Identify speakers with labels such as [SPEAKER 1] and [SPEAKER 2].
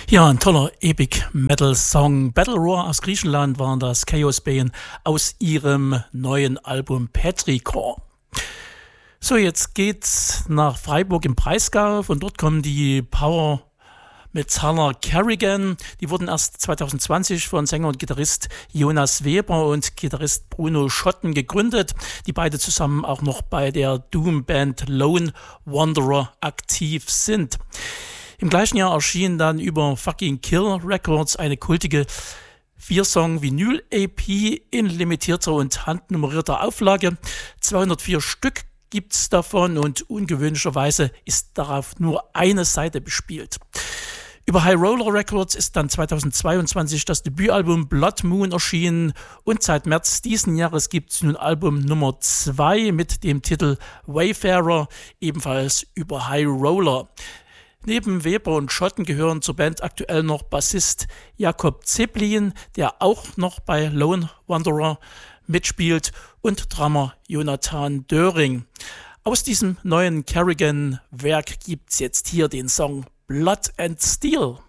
[SPEAKER 1] Ja, ein toller Epic Metal Song. Battle Roar aus Griechenland waren das Chaos Bane aus ihrem neuen Album Petrichor. So, jetzt geht's nach Freiburg im Breisgau. Von dort kommen die Power Metaller Kerrigan. Die wurden erst 2020 von Sänger und Gitarrist Jonas Weber und Gitarrist Bruno Schotten gegründet, die beide zusammen auch noch bei der Doom-Band Lone Wanderer aktiv sind. Im gleichen Jahr erschien dann über Fucking Kill Records eine kultige 4-Song-Vinyl-EP in limitierter und handnummerierter Auflage. 204 Stück gibt's davon und ungewöhnlicherweise ist darauf nur eine Seite bespielt. Über High Roller Records ist dann 2022 das Debütalbum Blood Moon erschienen und seit März diesen Jahres gibt es nun Album Nummer 2 mit dem Titel Wayfarer, ebenfalls über High Roller. Neben Weber und Schotten gehören zur Band aktuell noch Bassist Jakob Zeppelin, der auch noch bei Lone Wanderer mitspielt, und Drummer Jonathan Döring. Aus diesem neuen Kerrigan-Werk gibt's jetzt hier den Song Blood and Steel.